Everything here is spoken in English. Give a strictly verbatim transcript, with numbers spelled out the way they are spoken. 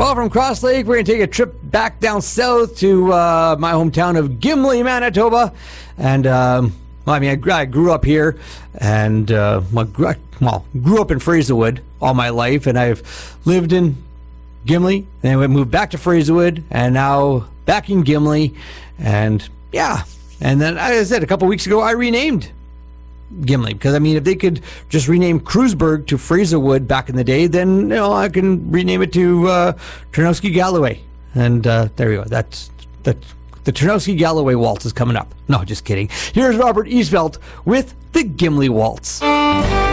Well, from Cross Lake, we're going to take a trip back down south to uh, my hometown of Gimli, Manitoba. And, um, well, I mean, I, gr- I grew up here and, uh, well, gr- well, grew up in Fraserwood all my life. And I've lived in Gimli, and we moved back to Fraserwood, and now back in Gimli. And, yeah. And then, as I said, a couple weeks ago, I renamed Gimli, because I mean, if they could just rename Kreuzberg to Fraserwood back in the day, then you know I can rename it to uh, Tarnowski Galloway, and uh, there we go. That's that. The Tarnowski Galloway Waltz is coming up. No, just kidding. Here's Robert Eastveld with the Gimli Waltz.